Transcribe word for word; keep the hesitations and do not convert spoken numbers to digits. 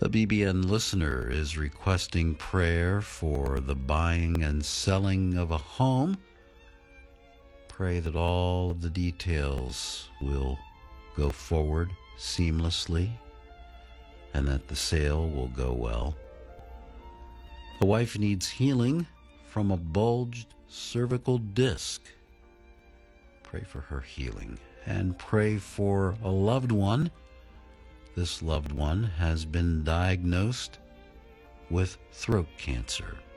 A B B N listener is requesting prayer for the buying and selling of a home. Pray that all of the details will go forward seamlessly and that the sale will go well. The wife needs healing from a bulged cervical disc. Pray for her healing and pray for a loved one. This loved one has been diagnosed with throat cancer.